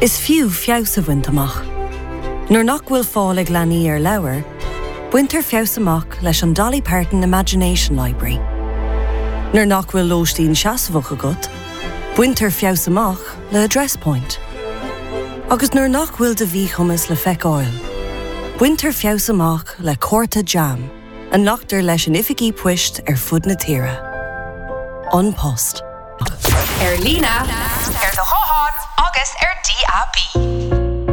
Is fiú fios a bhaint amach. Nuair nach bhfuil fáil ag leanaí ar leabhar, buintear fios amach leis an Dolly Parton Imagination Library. Nuair nach bhfuil lóistín seasamhach agat, buintear fios amach le Address Point. Agus nuair nach bhfuil de bhí chumas le feiceáil, buintear fios amach le Córta Jam, a nachtar leis an ificí puist ar fud na tíre. An Post. Lína, ar do háit agus ar DAB.